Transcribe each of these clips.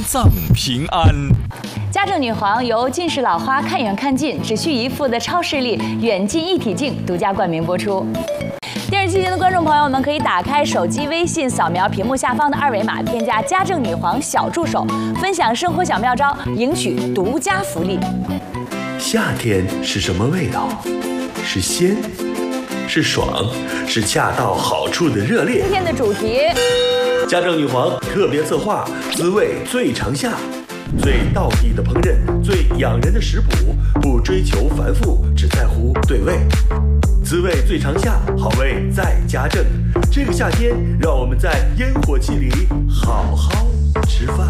藏平安。 家政女皇由近视老花看远看近只需一副的超视力远近一体镜独家冠名播出。电视机前的观众朋友们可以打开手机微信，扫描屏幕下方的二维码，添加家政女皇小助手，分享生活小妙招，赢取独家福利。 夏天是什么味道？是鲜，是爽，是恰到好处的热烈。 今天的主题， 家政女皇特别策划，滋味最长夏，最道地的烹饪，最养人的食谱，不追求繁复，只在乎对味。滋味最长夏，好味在家政。这个夏天，让我们在烟火气里好好吃饭。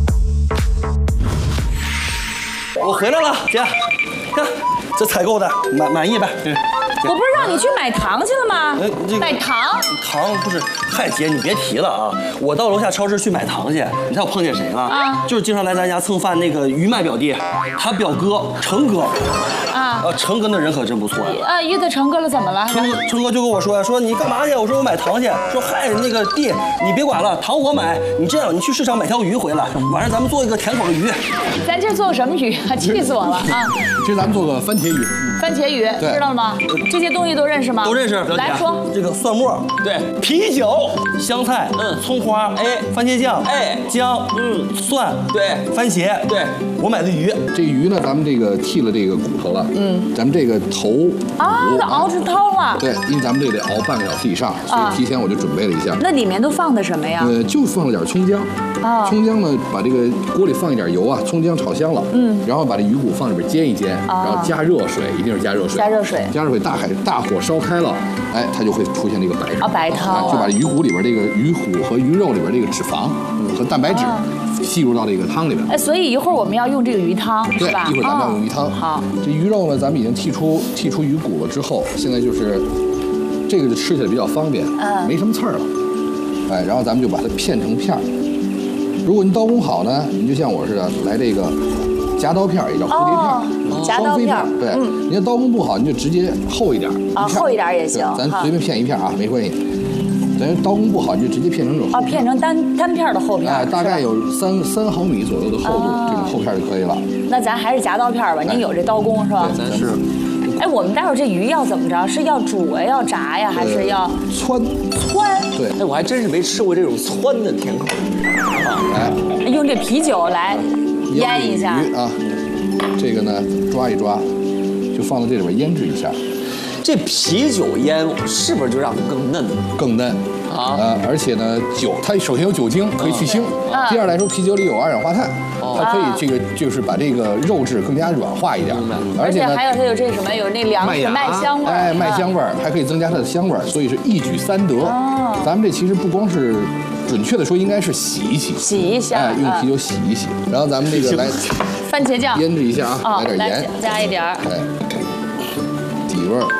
我回来了，姐，看这采购的满意呗？ 我不是让你去买糖去了吗？买糖？ 糖不是，嗨姐你别提了啊！我到楼下超市去买糖去，你猜我碰见谁了？啊，就是经常来咱家蹭饭那个于麦表弟，他表哥成哥。成哥那人可真不错呀。 遇到成哥了怎么了？ 成哥就跟我说呀，说你干嘛去？我说我买糖去。说嗨，那个弟你别管了，糖我买。你这样，你去市场买条鱼回来，晚上咱们做一个甜口的鱼。 咱这做个什么鱼啊？气死我了啊！ 今儿咱们做个番茄鱼。 番茄鱼，知道了吗？这些东西都认识吗？ 都认识。 来说， 这个蒜末，对，啤酒、香菜，葱花，番茄酱，姜，蒜，对，番茄，对，我买的鱼。 这鱼呢，咱们这个剔了这个骨头了，咱们这个头都熬成汤了。 对，因为咱们这得熬半个小时以上，所以提前我就准备了一下。 那里面都放的什么呀？ 就放了点葱姜。葱姜呢，把这个锅里放一点油啊，葱姜炒香了，然后把这鱼骨放里边煎一煎，然后加热水，一定是加热水。加热水，大火烧开了，它就会出现这个白汤。 白汤就把鱼骨里边这个鱼骨和鱼肉里边这个脂肪和蛋白质吸入到这个汤里边。 所以一会儿我们要用这个鱼汤，是吧？ 对，一会儿咱们要用鱼汤。 好， 这鱼肉呢，咱们已经剔出鱼骨了之后，现在就是这个就吃起来比较方便，没什么刺儿了。然后咱们就把它片成片儿。如果您刀工好呢，您就像我似的来这个夹刀片，也叫蝴蝶片， 夹刀片。 对，您要刀工不好，您就直接厚一点， 厚一点也行。 咱随便片一片啊，没关系。等于刀工不好，你就直接片成这种。 片成单片的厚片。 大概有3毫米左右的厚度，这种厚片就可以了。那咱还是夹刀片吧，您有这刀工是吧？ 对，咱是。 我们待会儿这鱼要怎么着？是要煮呀，要炸呀，还是要汆？对， 我还真是没吃过这种汆的甜口。 用这啤酒来腌一下鱼啊，这个呢抓一抓，就放到这里边腌制一下。 这啤酒腌是不是就让它更嫩而且呢，它首先有酒精，可以去腥。第二来说，啤酒里有二氧化碳，它可以就是把这个肉质更加软化一点。 而且还有它有这什么，有那粮食麦香味儿， 麦香味儿，还可以增加它的香味儿，所以是一举3得。咱们这其实不光是，准确的说应该是洗一下，用啤酒洗一洗。然后咱们这个来番茄酱腌制一下啊，来点盐， 加一点儿， 底味儿。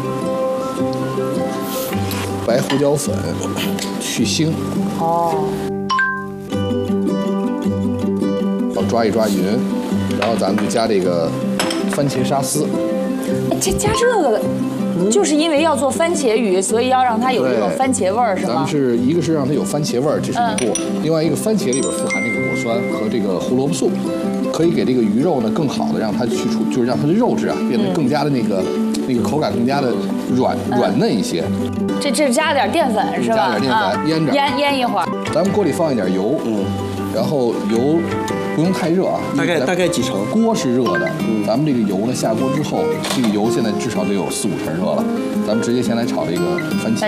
白胡椒粉去腥，抓一抓匀，然后咱们就加这个番茄沙司。 加这个，就是因为要做番茄鱼，所以要让它有这种番茄味儿，是吗？ 咱们一个是让它有番茄味儿，这是一步；另外一个番茄里边富含这个果酸和这个胡萝卜素，可以给这个鱼肉呢更好的让它去除，就是让它的肉质变得更加的那个口感更加的软嫩一些。 这加点淀粉是吧？ 加点淀粉，腌着， 腌一会儿。 咱们锅里放一点油，然后油不用太热啊， 大概几成？ 锅是热的，咱们这个油呢下锅之后，这个油现在至少得有4、5成热了，咱们直接先来炒这个番茄。